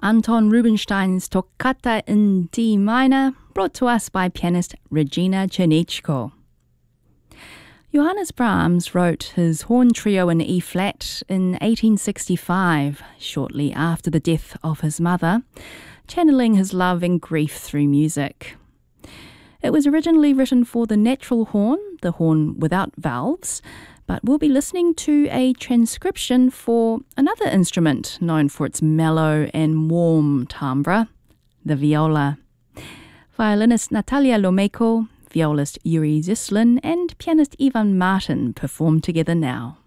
Anton Rubinstein's Toccata in D minor, brought to us by pianist Regina Czernichko. Johannes Brahms wrote his horn trio in E-flat in 1865, shortly after the death of his mother, channeling his love and grief through music. It was originally written for the natural horn, the horn without valves, but we'll be listening to a transcription for another instrument known for its mellow and warm timbre, the viola. Violinist Natalia Lomejko, violist Yuri Zislin, and pianist Ivan Martin perform together now.